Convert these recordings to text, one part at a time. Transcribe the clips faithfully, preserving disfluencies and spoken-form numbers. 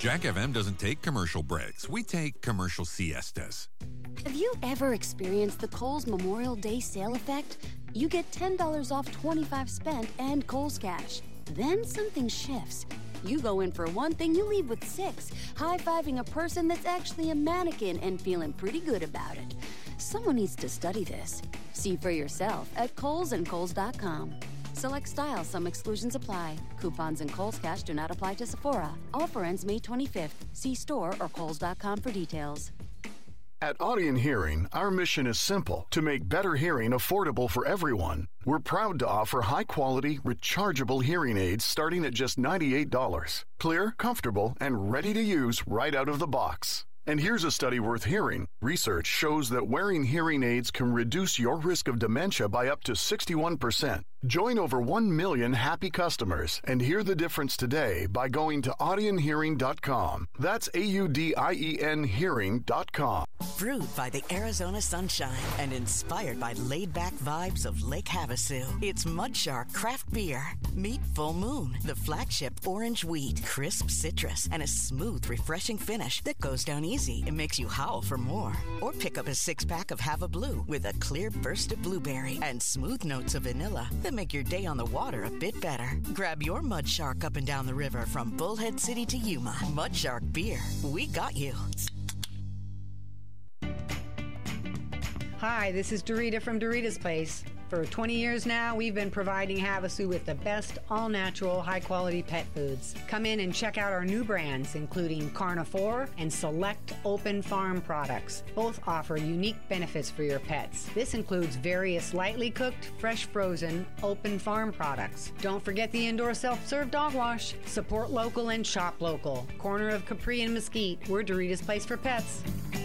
Jack F M doesn't take commercial breaks. We take commercial siestas. Have you ever experienced the Kohl's Memorial Day sale effect? You get ten dollars off twenty-five spent and Kohl's Cash. Then something shifts. You go in for one thing, you leave with six, high-fiving a person that's actually a mannequin and feeling pretty good about it. Someone needs to study this. See for yourself at Kohl's and Kohl's dot com. Select styles, some exclusions apply. Coupons and Kohl's Cash do not apply to Sephora. Offer ends May twenty-fifth. See store or Kohl's dot com for details. At Audion Hearing, our mission is simple: to make better hearing affordable for everyone. We're proud to offer high-quality, rechargeable hearing aids starting at just ninety-eight dollars. Clear, comfortable, and ready to use right out of the box. And here's a study worth hearing. Research shows that wearing hearing aids can reduce your risk of dementia by up to sixty-one percent. Join over one million happy customers and hear the difference today by going to audion hearing dot com. That's A U D I E N hearing dot com. Brewed by the Arizona sunshine and inspired by laid-back vibes of Lake Havasu, it's Mudshark Craft Beer. Meet Full Moon, the flagship orange wheat, crisp citrus, and a smooth, refreshing finish that goes down easy and makes you howl for more. Or pick up a six-pack of Hava Blue with a clear burst of blueberry and smooth notes of vanilla that make your day on the water a bit better. Grab your Mudshark up and down the river from Bullhead City to Yuma. Mudshark Beer. We got you. Hi, this is Dorita from Dorita's Place. For twenty years now, we've been providing Havasu with the best all-natural, high-quality pet foods. Come in and check out our new brands, including Carnivore and select Open Farm products. Both offer unique benefits for your pets. This includes various lightly cooked, fresh frozen, Open Farm products. Don't forget the indoor self-serve dog wash. Support local and shop local. Corner of Capri and Mesquite, we're Dorita's Place for Pets.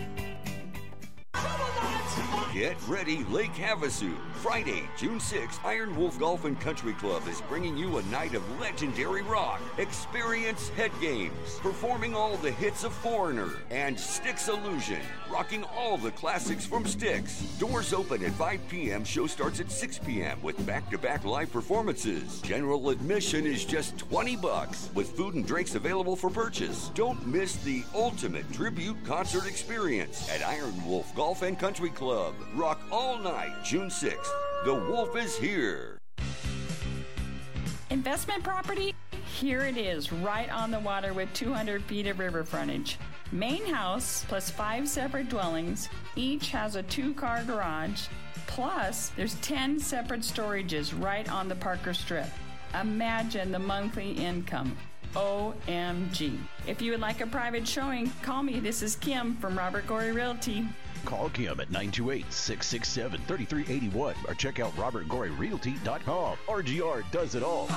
Get ready, Lake Havasu. Friday, June sixth, Iron Wolf Golf and Country Club is bringing you a night of legendary rock. Experience Head Games, performing all the hits of Foreigner and Styx Illusion, rocking all the classics from Styx. Doors open at five p.m., show starts at six p.m. with back-to-back live performances. General admission is just twenty bucks, with food and drinks available for purchase. Don't miss the ultimate tribute concert experience at Iron Wolf Golf and Country Club. Rock all night, June sixth. The Wolf is here. Investment property? Here it is, right on the water with two hundred feet of river frontage. Main house plus five separate dwellings. Each has a two-car garage. Plus, there's ten separate storages right on the Parker Strip. Imagine the monthly income. O M G. If you would like a private showing, call me. This is Kim from Robert Gorey Realty. Call Kim at nine two eight, six six seven, three three eight one or check out robert gorey realty dot com. R G R does it all.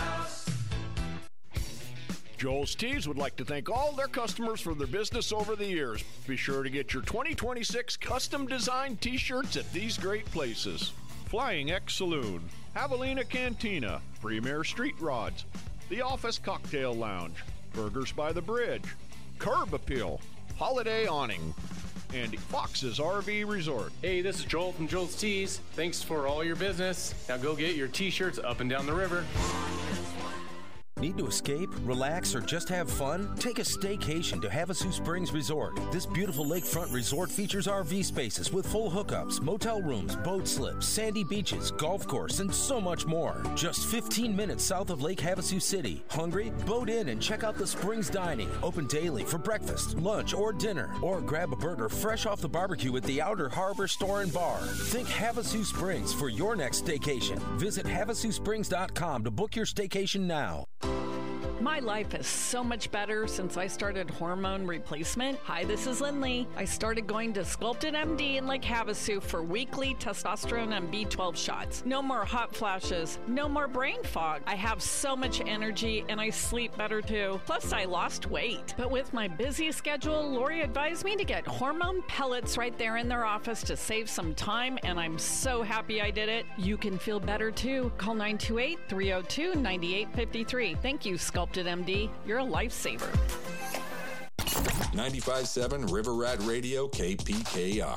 Joel's Tees would like to thank all their customers for their business over the years. Be sure to get your twenty twenty-six custom designed t-shirts at these great places: Flying X Saloon, Javelina Cantina, Premier Street Rods, The Office Cocktail Lounge, Burgers by the Bridge, Curb Appeal, Holiday Awning, and Fox's R V Resort. Hey, this is Joel from Joel's Tees. Thanks for all your business. Now go get your t-shirts up and down the river. Need to escape, relax, or just have fun? Take a staycation to Havasu Springs Resort. This beautiful lakefront resort features R V spaces with full hookups, motel rooms, boat slips, sandy beaches, golf course, and so much more. Just fifteen minutes south of Lake Havasu City. Hungry? Boat in and check out the Springs Dining. Open daily for breakfast, lunch, or dinner. Or grab a burger fresh off the barbecue at the Outer Harbor Store and Bar. Think Havasu Springs for your next staycation. Visit havasu springs dot com to book your staycation now. My life is so much better since I started hormone replacement. Hi, this is Lindley. I started going to Sculpted M D in Lake Havasu for weekly testosterone and B twelve shots. No more hot flashes. No more brain fog. I have so much energy and I sleep better too. Plus, I lost weight. But with my busy schedule, Lori advised me to get hormone pellets right there in their office to save some time, and I'm so happy I did it. You can feel better too. Call nine two eight, three oh two, nine eight five three. Thank you, Sculpted M D. You're a lifesaver. ninety-five point seven River Rat Radio, K P K I.